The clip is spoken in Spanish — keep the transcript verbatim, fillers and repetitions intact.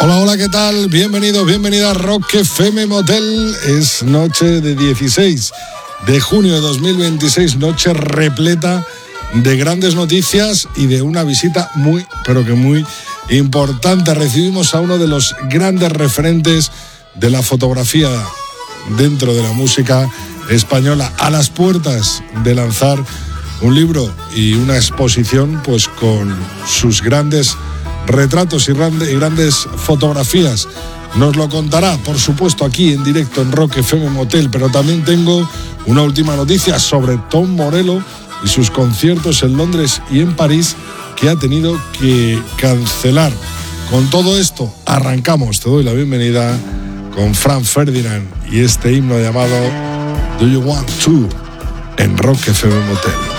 Hola, hola, ¿qué tal? Bienvenidos, bienvenida a Rock F M Motel. Es noche de dieciséis de junio de dos mil veintiséis, noche repleta de grandes noticias y de una visita muy, pero que muy importante. Recibimos a uno de los grandes referentes de la fotografía dentro de la música española, a las puertas de lanzar un libro y una exposición, pues con sus grandes retratos y grandes fotografías. Nos lo contará, por supuesto, aquí en directo en Rock F M Motel, pero también tengo una última noticia sobre Tom Morello y sus conciertos en Londres y en París que ha tenido que cancelar. Con todo esto, arrancamos. Te doy la bienvenida con Franz Ferdinand y este himno llamado Do You Want To en Rock F M Motel.